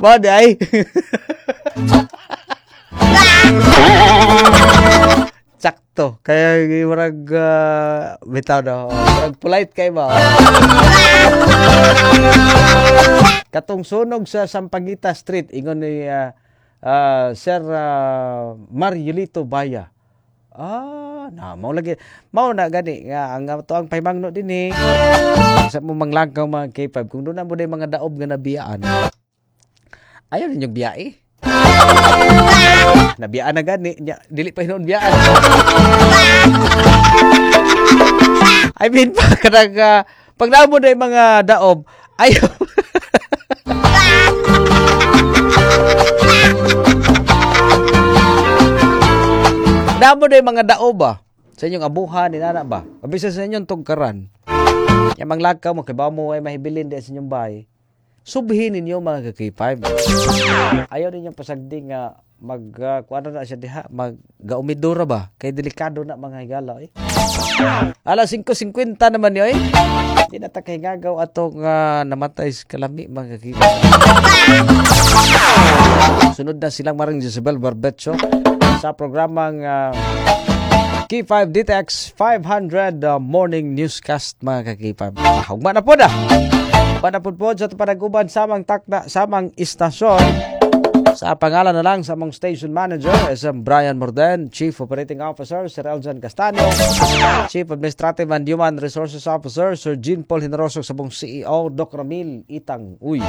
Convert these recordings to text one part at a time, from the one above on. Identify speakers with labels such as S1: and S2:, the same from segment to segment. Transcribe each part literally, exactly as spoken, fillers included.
S1: Ba day. Sakto. Kaya murag uh, bitaw na. Murag polite kay ba. Katong sunog sa Sampaguita Street ingon ni uh, uh, Sir uh, Mariolito Baya. Ah, na mao lagi. Mao na gani nga ang ato ang pahimangno dinhi. Sa mo manglangkaw mga K five kung doon na mo day mga daob nga nabiyaan. Ayaw ninyong biyae. Nabiyaan na gani, dili pa hinuon biyaan. I mean, pag uh, pag naamo na yung mga daob, ayaw. Naamo na yung mga daob ba? Sa inyong abuhan, inana ba? Abisa sa inyong tugkaran. Yung manglakaw mo, kaya ba mo ay mahibilin din sa inyong bahay. Subhin ninyo mga K five. Ayaw ninyong pasagding nga uh, mag uh, kung ano na siya diha, mag-gaumidura ba? Kay delikado na mga higala eh. Ala five fifty naman yun eh. Hindi na takahingagaw atong uh, namatay sa kalami mga K five. Sunod na silang Maring Jezebel Barbecho sa programang uh, K five D T X five hundred uh, Morning Newscast mga K five. Hugma na po na. Panapod po sa panaguban samang takna samang istasyon. Sa pangalan na lang sa mong station manager, S M Brian Morden, Chief Operating Officer, Sir Eljan Castaño, Chief Administrative and Human Resources Officer, Sir Jean Paul Hinorosok sa mong C E O, Doc Ramil Itang Uy.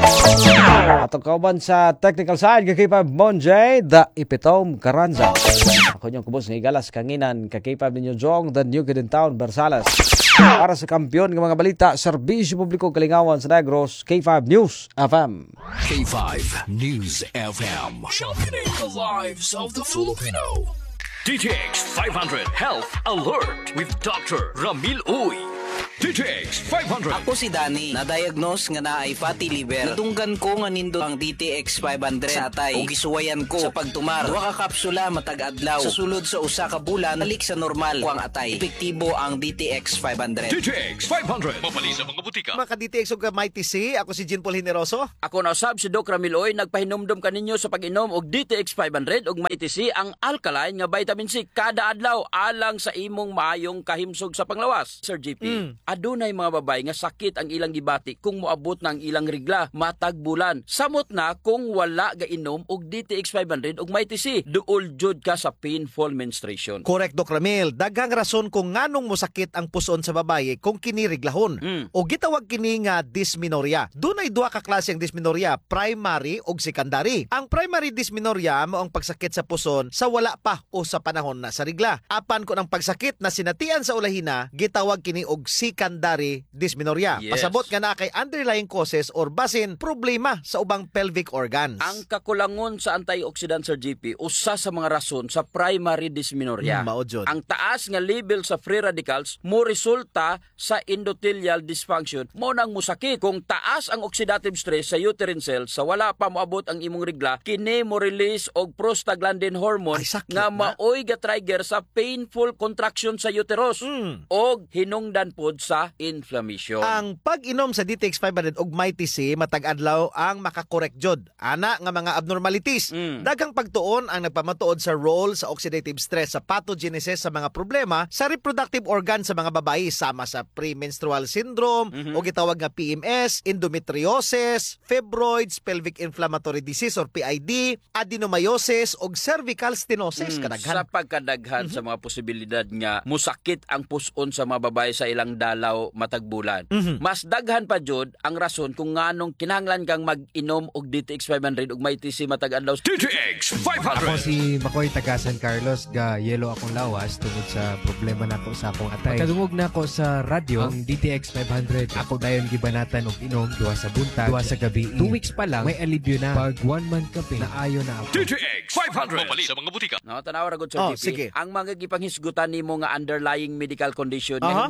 S1: At ang kauban sa technical side, kakipab Monjay, The Epitome Carranza. Ako niyong kubos ng Igalas, Kanginan, kakipab ninyo Jong, The New Kid in Town, Barsales. Para sa kampiyon ng mga balita, Serbisyo Publiko Kalingawan sa Negros, K five News F M.
S2: K five News F M. Championing the lives of the Filipino. D T X five hundred Health Alert with Doctor Ramil Uy. D T X five hundred.
S3: Ako si Danny, na-diagnose nga na ay fatty liver. Natunggan ko nga nindo ang D T X five hundred sa atay. O gisuwayan ko sa pagtumar. Duha ka kapsula matag adlaw. Sa sulod sa usa ka bulan, balik sa normal ko ang atay. Epektibo ang D T X five hundred.
S2: D T X five hundred. Mapali sa mga butika.
S4: Mga ka-D T X ug Mighty C, ako si Jean Paul Hineroso.
S5: Ako na usab si Doc Ramil Uy, nagpahinumdum kaninyo sa pag-inom og D T X five hundred ug Mighty C ang alkaline nga vitamin C kada adlaw alang sa imong maayong kahimsog sa panglawas. Sir G P, mm. adunay mga babae nga sakit ang ilang gibati kung moabot na ang ilang regla matag bulan. Samot na kung wala gainom og D T X five hundred ug Mighty C, duol jud ka sa painful menstruation.
S4: Correct, Doc Ramil. Daghang rason kung nganong mosakit ang puson sa babaye kung kini reglahon. Mm. O gitawag kini nga dysmenorrhea. Dunay duha ka klase ang dysmenorrhea, primary ug secondary. Ang primary dysmenorrhea mao ang pagsakit sa puson sa wala pa o sa panahon na sa regla. Apan kun ang pagsakit na sinatian sa ulahina, gitawag kini og secondary dysmenorrhea.
S5: Yes.
S4: Pasabot nga na kay underlying causes or basin problema sa ubang pelvic organs.
S5: Ang kakulangon sa antioxidant, Sir G P, usa sa mga rason sa primary dysmenorrhea.
S4: Mm, maodjod.
S5: Ang taas nga level sa free radicals mo resulta sa endothelial dysfunction mo nang musakit. Kung taas ang oxidative stress sa uterine cells sa wala pa moabot ang imong regla, kini mo release og prostaglandin hormone
S4: Ay,
S5: nga maoy ga trigger sa painful contraction sa uterus
S4: mm.
S5: og hinungdan pod sa inflammation.
S4: Ang pag-inom sa D T X five hundred og Mighty C matag adlaw ang makakorek jud ana nga mga abnormalities. Mm. Daghang pagtuon ang nagpamatuod sa role sa oxidative stress sa pathogenesis sa mga problema sa reproductive organ sa mga babayi sama sa premenstrual syndrome mm-hmm. o gitawag nga P M S, endometriosis, fibroids, pelvic inflammatory disease or P I D, adenomyosis og cervical stenosis mm. kadaghan.
S5: Sa pagkadaghan mm-hmm. sa mga posibilidad nga musakit ang puson sa mga babae sa ilang dalaw matag bulan. Mm-hmm. Mas daghan pa jud ang rason kung nganong kinahanglan kang mag-inom og D T X five hundred ug Mighty C matag adlaw.
S2: D T X five hundred.
S6: Ako si Makoy taga San Carlos, ga yelo akong lawas tungod sa problema nako sa akong atay. Pagkadungog nako sa radyo ang D T X five hundred. Ako dayon gibanatan og inom duha sa buntag, duha sa gabi. Two weeks pa lang may alibyo na. Pag one month ka pin, naayo na ako.
S2: D T X five hundred. Mapali sa mga butika.
S5: No, tanaw ra gud Sir
S4: oh,
S5: G P.
S4: Sige.
S5: Ang mga gipanghisgutan nimo nga underlying medical condition uh-huh. nga hinungdan sa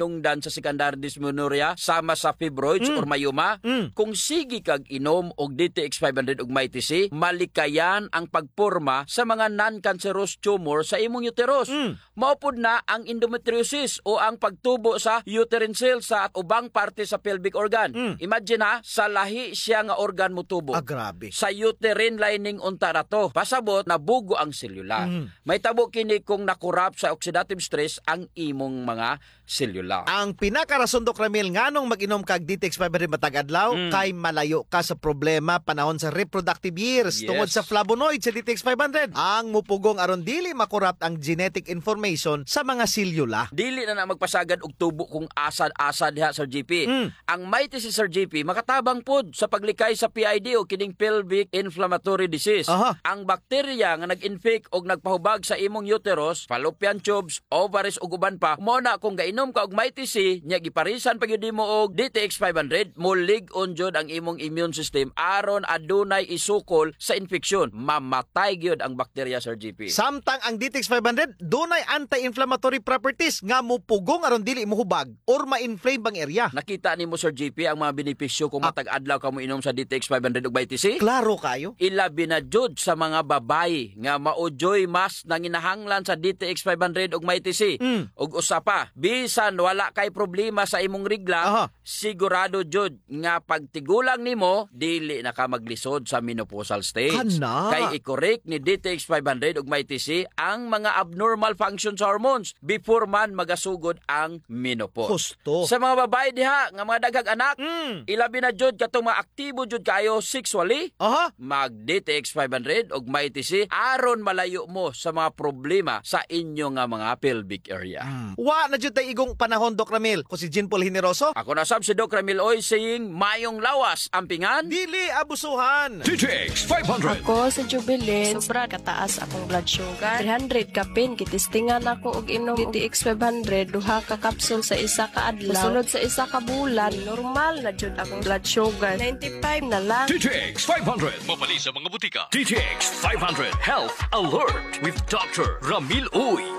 S5: sa secondary dysmenorrhea sama sa fibroids or mayuma,
S4: Mm.
S5: kung sige kag inom og D T X five hundred ug Mighty C, malikayan ang pagporma sa mga non-cancerous tumor sa imong uterus.
S4: Mm.
S5: Maupod na ang endometriosis o ang pagtubo sa uterine cells sa ubang parte sa pelvic organ.
S4: Mm.
S5: Imagine ha, sa lahi siya nga organ mo tubo.
S4: Ah, grabe.
S5: Sa uterine lining unta na to. Pasabot, nabugo ang selula.
S4: Mm.
S5: May tabo kini kung nakurap sa oxidative stress ang imong mga selula.
S4: Ang pinakarason, Doc Ramil, nganong mag-inom kag D T X five hundred matag adlaw
S5: Mm.
S4: kay malayo ka sa problema panahon sa reproductive years
S5: Yes.
S4: tungod sa flavonoid sa D T X five hundred. Ang mupugong aron dili makurap ang genetic information sa mga selula.
S5: Dili na na magpasagad og tubo kung asad-asad diha Sir G P.
S4: Mm.
S5: Ang Mighty C Sir G P makatabang pod sa paglikay sa P I D o kining pelvic inflammatory disease.
S4: Aha.
S5: Ang bakterya nga nag-infect og nagpahubag sa imong uterus, fallopian tubes, ovaries ug uban pa, mo na kung gainom ka og Mighty C, nya giparisan pa gyud nimo og D T X five hundred, mulig-on jud ang imong immune system aron adunay isukol sa infeksyon. Mamatay gyud ang bakterya Sir G P.
S4: Samtang ang D T X five hundred dunay anti-inflammatory properties nga mupugong aron dili mohubag or ma-inflame bang area.
S5: Nakita nimo Sir G P ang mga benepisyo kung
S4: Ah.
S5: matag adlaw ka mo inom sa D T X five hundred ug Mighty C?
S4: Klaro kayo.
S5: Ilabi na jud sa mga babae nga maudyoy mas nanginahanglan sa D T X five hundred ug Mighty C.
S4: Mm.
S5: Ug usa pa, bisan wala kay problema sa imong rigla,
S4: Aha.
S5: sigurado jud nga pagtigulang nimo dili na ka maglisod sa menopausal stage.
S4: Kana.
S5: Kay i-correct ni D T X five hundred ug Mighty C ang mga abnormal function sa hormones before man magasugod ang menopause.
S4: Husto.
S5: Sa mga babae diha nga mga daghang anak,
S4: Mm.
S5: ilabi na jud katong mga aktibo jud kayo sexually,
S4: Aha.
S5: mag D T X five hundred ug Mighty C aron malayo mo sa mga problema sa inyo nga mga pelvic area.
S4: Wa na jud tay igong panahon, Doc Ramil. Ko si Jean Paul Generoso.
S5: Ako na sab si Doc Ramil Oy saying mayong lawas ampingan.
S4: Dili abusuhan.
S2: D T X five hundred.
S7: Ako sa Jubilin, sobra kataas akong blood sugar. three hundred kapin, kitistingan ako og inom D T X five hundred, duha ka kapsul sa isa ka adlaw. Sunod sa isa ka bulan, normal na jud akong blood sugar. ninety-five na lang.
S2: D T X five hundred. Mapali sa mga butika. D T X five hundred Health Alert with Doctor Ramil Uy.